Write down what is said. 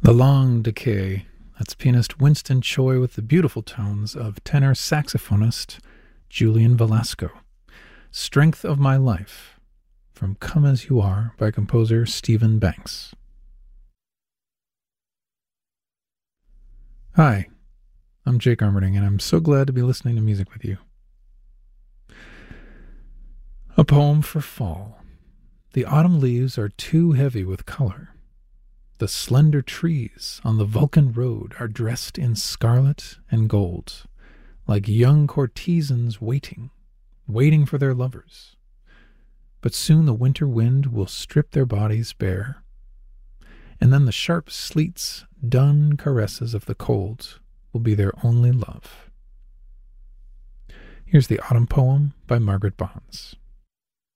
The Long Decay. That's pianist Winston Choi with the beautiful tones of tenor saxophonist Julian Velasco. Strength of My Life, from Come As You Are by composer Stephen Banks. Hi, I'm Jake Armerding, and I'm so glad to be listening to music with you. A poem for fall. The autumn leaves are too heavy with color. The slender trees on the Vulcan road are dressed in scarlet and gold, like young courtesans waiting for their lovers. But soon the winter wind will strip their bodies bare, and then the sharp sleet's dun caresses of the cold will be their only love. Here's the autumn poem by Margaret Bonds.